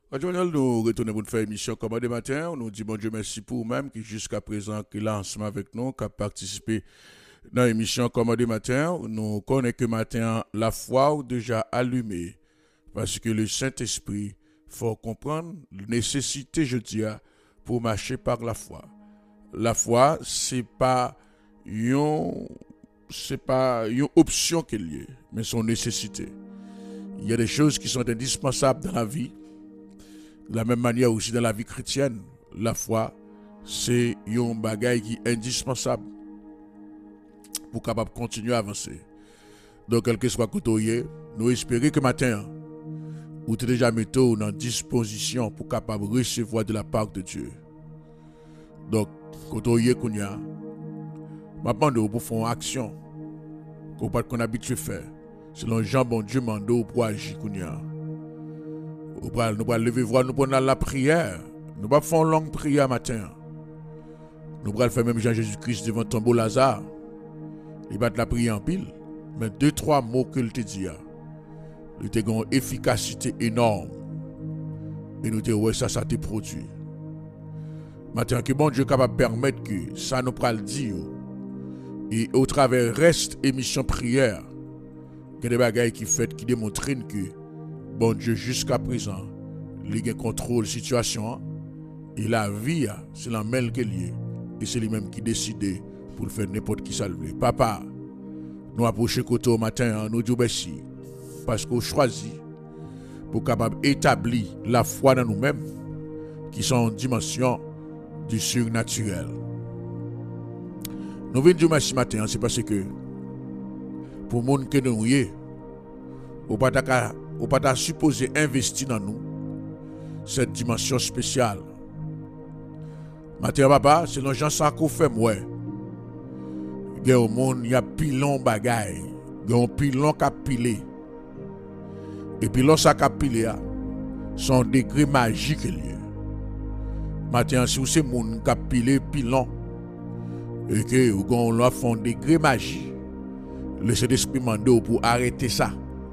Radio Journal, nous retournons pour faire émission comme des matin. Nous disons bon Dieu merci pour vous-même qui jusqu'à présent qui est là ensemble avec nous, qui a participé dans l'émission comme des matin. Nous connaissons que matin la foi est déjà allumée parce que le Saint-Esprit faut comprendre la nécessité, je dis, pour marcher par la foi. La foi, c'est pas une option qu'il y a, mais son nécessité. Il y a des choses qui sont indispensables dans la vie. De la même manière aussi dans la vie chrétienne, la foi, c'est un bagage qui est indispensable pour capable continuer à avancer. Donc, quel que soit côté, nous espérons que matin, vous êtes déjà mis en disposition pour capable recevoir de la part de Dieu. Donc, côté qu'on y a, maintenant pour faire une action qu'on habitué à faire, selon Jean bon Dieu mando pour agir qu'on y a. Nous allons lever voix, nous allons la prière. Nous allons faire une longue prière matin. Nous allons faire même Jean-Jésus-Christ devant tombeau Lazare. Il va la prière en pile. Mais 2-3 mots qu'il te dit, il te une efficacité énorme. Et nous te ouais, ça te produit. Maintenant, que bon Dieu est capable de permettre que ça nous le dire. Et au travers reste émission prière, il y a des bagailles qui fait qui démontrent que bon Dieu, jusqu'à présent, il contrôle la situation. Et la vie, c'est la même qu'il y est. Et c'est lui-même qui décide pour faire n'importe qui salver. Papa, nous approchons côté au matin, nous disons merci. Parce qu'on choisit pour capable établir la foi dans nous-mêmes, qui sont en dimension du surnaturel. Nous venons dire merci matin, c'est parce que pour le monde que nous sommes, on ne peut pas supposer investir dans nous cette dimension spéciale. Matin, papa, c'est le gens ça qu'on fait, moi. Il y a au monde, il y a pilon bagaille. Il y a un pilon qui a pilé. Et pilon ça qui a pilé, son degré magique. Matin, si vous êtes monde qui a pilé pilon, et que vous avez fait un degré magique, le Saint-Esprit mande pour arrêter ça.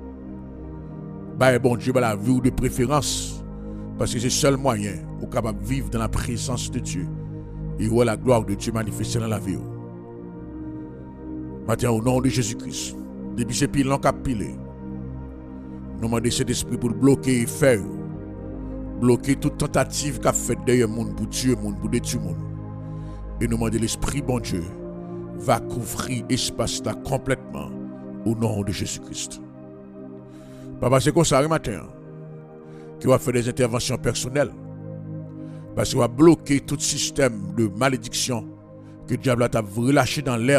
Bah, bon Dieu, la vie de préférence, parce que c'est le seul moyen pour capable vivre dans la présence de Dieu et voir la gloire de Dieu manifestée dans la vie. Maintenant, au nom de Jésus-Christ, depuis ces pilons qui ont pilé, nous demandons cet esprit pour bloquer et faire, bloquer toute tentative qu'a fait derrière le monde pour tuer le monde, pour détruire le monde. Et nous demandons l'esprit, bon Dieu, va couvrir l'espace là complètement au nom de Jésus-Christ. Papa, c'est comme ça le matin qui va faire des interventions personnelles. Parce qu'il va bloquer tout système de malédiction que le diable a relâché dans l'air.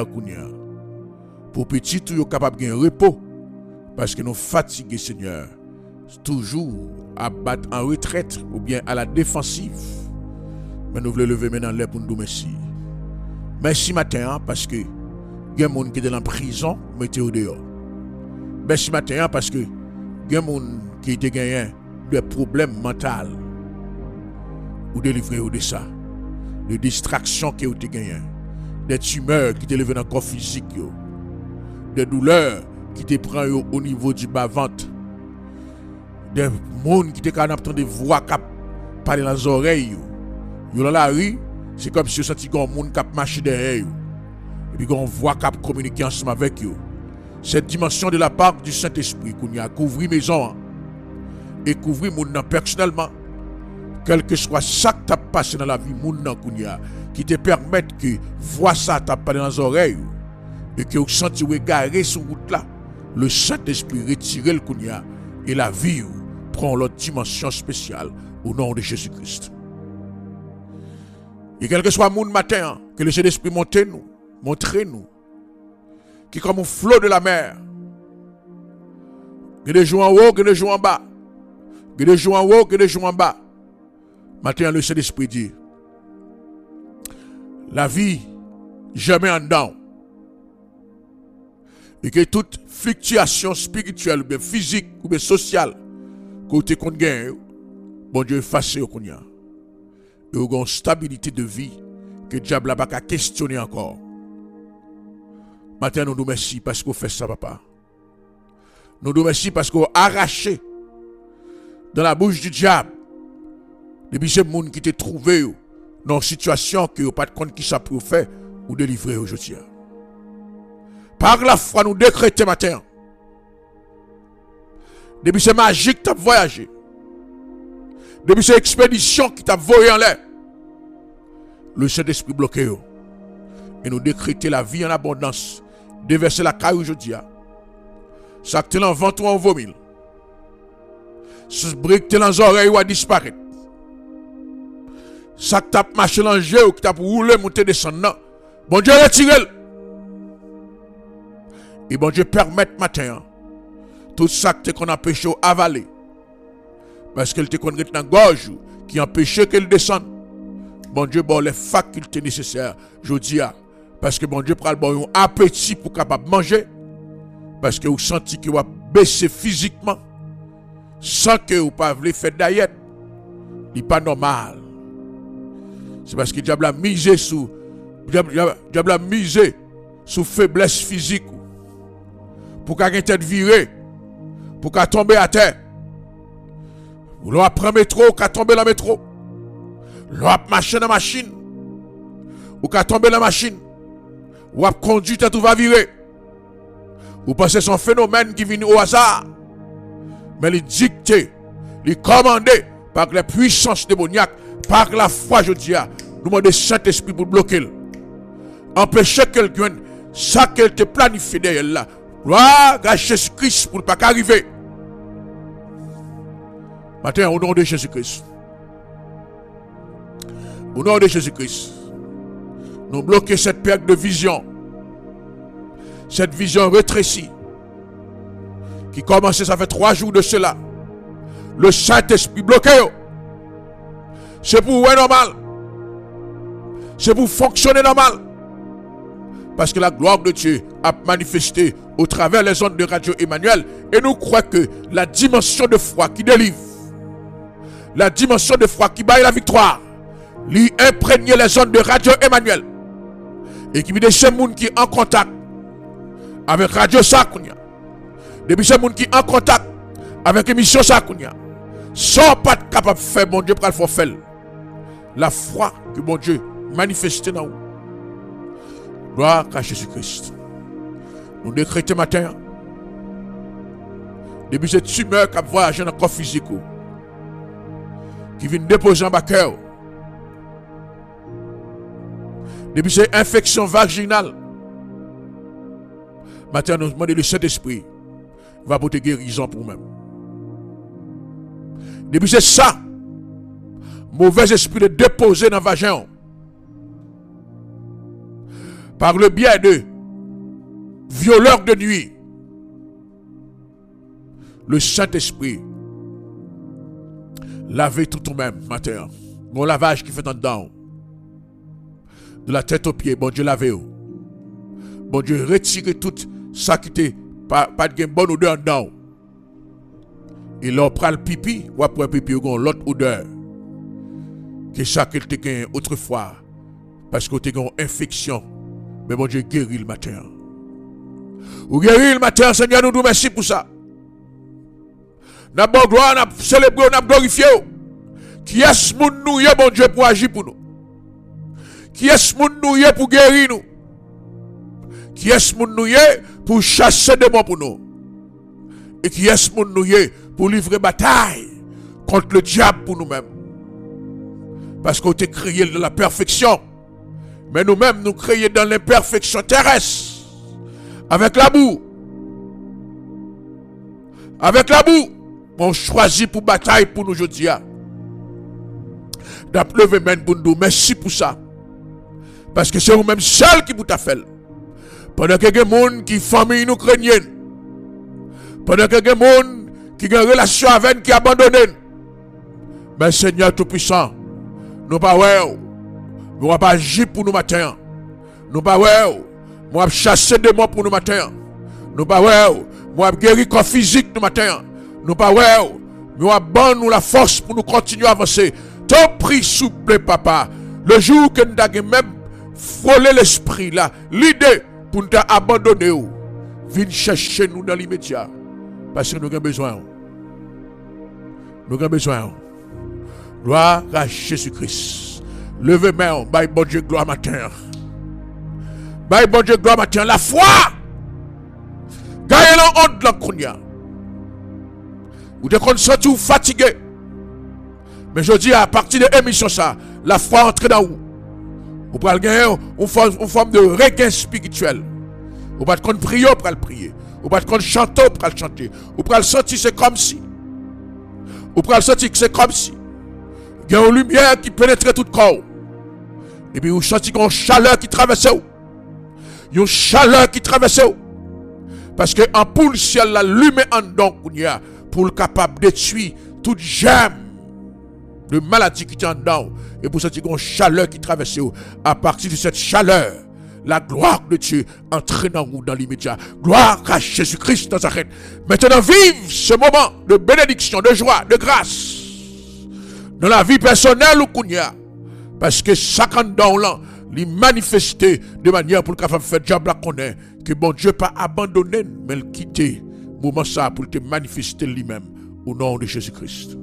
Pour petit tout capable de repos. Parce que nous fatigués, Seigneur, toujours à battre en retraite ou bien à la défensive. Mais nous voulons lever maintenant l'air pour nous dire merci. Merci matin parce que il y a des gens qui sont en prison, mettez au dehors. Merci matin parce que il y a des gens qui ont gagné des problèmes mentaux. Ou délivrer de ça. Des distractions qui ont gagné. Des tumeurs qui te lèvent dans le corps physique. Des douleurs qui te prennent au niveau du bas-ventre. Des gens qui te entendent des voix qui parlent dans les oreilles. Dans la rue, c'est comme si vous sentiez un monde qui marche derrière. Et puis on voit qui communiquer ensemble avec eux. Cette dimension de la part du Saint-Esprit qu'on a couvert maison et couvrir mon personnellement, quel que soit ça qui t'a passé dans la vie mon qui te permettent que voir ça t'a parlé dans les oreilles et que vous sentez garé sur route là, le Saint-Esprit retire le kounya et la vie prend l'autre dimension spéciale au nom de Jésus-Christ. Et quel que soit mon matin, que le Saint-Esprit montre-nous, qui est comme un flot de la mer. Que des jours en haut, que des jours en bas. Que des jours en haut, que des jours en bas. Maintenant, le Saint-Esprit dit, la vie, jamais en dedans. Et que toute fluctuation spirituelle, ou bien physique, ou bien sociale, côté qu'on gagne, bon Dieu efface au kounya. Et une stabilité de vie que le diable n'a pas qu'à questionner encore. Maintenant, nous nous remercions parce qu'on fait ça, papa. Nous nous remercions parce qu'on a arraché dans la bouche du diable Depuis ces gens qui te trouvé dans une situation que vous pas de compte qui ça pour faire ou délivrer aujourd'hui. Par la foi, nous décrétons matin. Depuis ces magique qui t'a voyagé. Depuis ces expéditions qui t'a voyé en l'air. Le Saint-Esprit bloqué. Et nous décréter la vie en abondance. Déverser la caille aujourd'hui. Ça que t'es en ventre ou en vomil. Ce brique t'es dans les oreilles ou à disparaître. Ça que t'as marché dans le jeu ou que t'as roulé, monter, descendre. Bon Dieu, retire-le. Et bon Dieu, permette matin. Tout ça que qu'on a péché avaler. Parce qu'elle te connaît dans la gorge qui empêche qu'elle descende. Bon Dieu, bon les facultés nécessaires. Je dis, parce que bon Dieu prend un appétit pour capable manger. Parce que vous sentez que vous baissé physiquement. Sans que vous ne pouvez faire diète. Ce n'est pas normal. C'est parce que le diable a misé sur. Diable a misé sur faiblesse physique. Pour qu'elle ait tête virée. Pour qu'elle tombe à terre. Ou l'on prend métro, qu'elle tombe dans le métro. L'on marché dans la machine. Ou qu'elle tombe dans la machine. Ou a conduit tout va virer. Ou pensez son phénomène qui vient au hasard. Mais il est dicté, il est commandé par la puissance démoniaque, par la foi, je dis, nous demandons Saint-Esprit pour bloquer. Empêcher quelqu'un, ça qu'elle te planifie derrière là. Gloire à Jésus-Christ pour ne pas arriver. Maintenant, au nom de Jésus-Christ. Au nom de Jésus-Christ. Nous bloquons cette perte de vision. Cette vision rétrécie. Qui commençait, ça fait 3 jours de cela. Le Saint-Esprit bloqué. C'est pour ouais normal. C'est pour fonctionner normal. Parce que la gloire de Dieu a manifesté au travers les ondes de Radio Emmanuel. Et nous croyons que la dimension de foi qui délivre, la dimension de foi qui baille la victoire, lui imprégner les ondes de Radio Emmanuel. Et qui met des gens qui sont en contact avec Radio Sakounia. Depuis ces gens qui sont en contact avec l'émission Sakounia, sont pas capables de faire, mon Dieu, pour le faire. La foi que mon Dieu manifeste dans nous. Gloire à Jésus-Christ. Nous décrétons matin, depuis cette tumeur qui a voyagé dans le corps physique, qui vient déposer en bas cœur, depuis cette infection vaginale, matin, nous demandons le Saint-Esprit va porter guérison pour nous-mêmes. Depuis c'est ça, mauvais esprit de déposer dans le vagin, par le biais de violeurs de nuit, le Saint-Esprit lave tout nous-mêmes matin. Mon lavage qui fait en dedans, de la tête aux pieds, bon Dieu lave. Bon Dieu retire tout ça qui était pas de bonne odeur en dedans. Et là on prend le pipi, ou après pipi on a l'autre odeur. Que ça qu'il était autrefois, parce que tu as une infection. Mais bon Dieu guérit le matin. Ou guérit le matin, Seigneur, nous merci pour ça. Nous avons gloire, nous avons célébré, nous avons glorifié. Qui est-ce que nous y bon Dieu, pour agir pour nous? Qui est-ce que nous y pour guérir nous? Qui est-ce que nous y pour chasser des démons pour nous? Et qui est-ce que nous y pour livrer bataille contre le diable pour nous-mêmes? Parce qu'on t'est créé dans la perfection. Mais nous-mêmes, nous créons dans l'imperfection terrestre. Avec la boue. Avec la boue. On choisit pour bataille pour nous aujourd'hui. D'appleuver même pour nous. Merci pour ça. Parce que c'est vous-même seul qui vous t'a fait. Pendant que les gens qui famille nous craignent. Pendant que les gens qui ont une relation avec nous qui abandonnent. Mais Seigneur Tout-Puissant, nous pas ouais. Nous ne pas agir pour nous matin. Nous pas ouais. Nous pas chasser des mots pour nous matin. Nous pas ouais. Nous pas guérir corps physique nous matin. Nous pas ouais. Nous pas nous la force pour nous continuer à avancer. Ton prix souple papa. Le jour que nous avons même frôlé l'esprit là, l'idée pour nous abandonner, viens chercher nous dans l'immédiat. Parce que nous avons besoin. Nous avons besoin. Gloire à Jésus-Christ. Levez main, bye bon Dieu, gloire matin. Bye bon Dieu, gloire matin. La foi. Gagnez la honte la kounia. Vous êtes senti fatigué. Mais je dis à partir de l'émission ça, la foi entre dans vous. Vous pouvez gagner une forme de regain spirituel. Vous pouvez prier, vous pouvez prier. Vous pouvez chanter, vous pouvez chanter. Vous pouvez sentir c'est comme si. Vous pouvez sentir que c'est comme si. Il y a une lumière qui pénètre tout le corps. Et puis vous sentez une chaleur qui traverse vous. Une chaleur qui traverse vous. Parce que en poule ciel la lumière en dedans pour le capable de détruire toute germe de maladie qui est en dedans. Et pour sentir une chaleur qui traverse vous. À partir de cette chaleur, la gloire de Dieu entre dans vous dans l'immédiat. Gloire à Jésus-Christ dans sa reine. Maintenant, vive ce moment de bénédiction, de joie, de grâce. Dans la vie personnelle ou kounya. Parce que chacun dans l'an, lui manifester de manière pour le capable de faire diable qu'on est. Que bon Dieu pas abandonné, mais le quitter. Moment ça pour te manifester lui-même. Au nom de Jésus-Christ.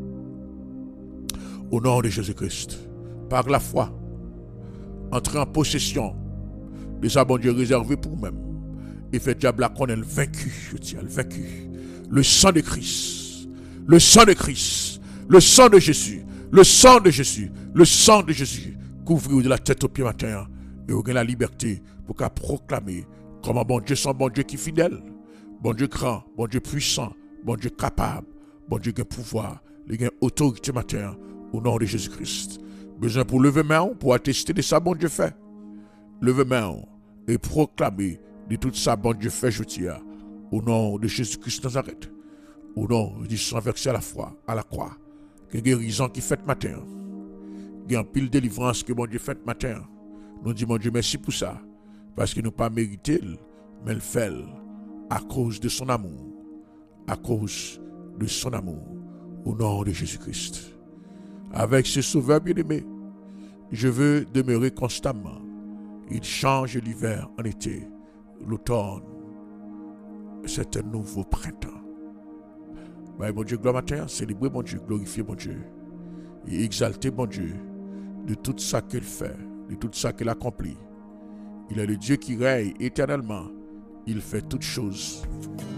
Au nom de Jésus-Christ. Par la foi. Entrer en possession de sa bon Dieu réservé pour vous-même. Et fait diable qu'on est le vaincu. Je dis le vaincu. Le sang de Christ. Le sang de Christ. Le sang de Jésus. Le sang de Jésus. Le sang de Jésus. Couvrir de la tête aux pieds matin. Et vous avez la liberté pour qu'à proclamer comment bon Dieu son bon Dieu qui est fidèle. Bon Dieu grand. Bon Dieu puissant. Bon Dieu capable. Bon Dieu qui a pouvoir. Il a autorité matin. Au nom de Jésus-Christ. Besoin pour lever main pour attester de ça bon Dieu fait. Lever main et proclamer de tout ça bon Dieu fait je tire. Au nom de Jésus-Christ Nazareth. Au nom du sang versé à la foi, à la croix. Que guérison qui fait matin. Il y a un pile délivrance que bon Dieu fait matin. Nous disons mon Dieu merci pour ça. Parce qu'il nous pas mérité, mais il fait à cause de son amour. À cause de son amour. Au nom de Jésus-Christ. Avec ce sauveur bien-aimé, je veux demeurer constamment. Il change l'hiver en été, l'automne, c'est un nouveau printemps. Mais bon Dieu, gloire matin, célébrer bon Dieu, glorifier bon Dieu, et exalter bon Dieu de tout ça qu'il fait, de tout ça qu'il accomplit. Il est le Dieu qui règne éternellement, il fait toutes choses